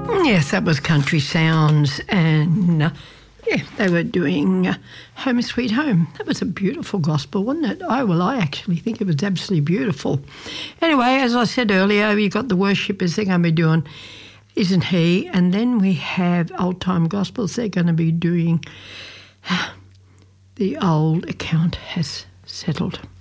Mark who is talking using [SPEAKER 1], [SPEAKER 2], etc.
[SPEAKER 1] Yes, that was Country Sounds, and they were doing Home Sweet Home. That was a beautiful gospel, wasn't it? I actually think it was absolutely beautiful. Anyway, as I said earlier, you got the worshippers, they're going to be doing Isn't He? And then we have Old Time Gospels, they're going to be doing The Old Account Has Settled.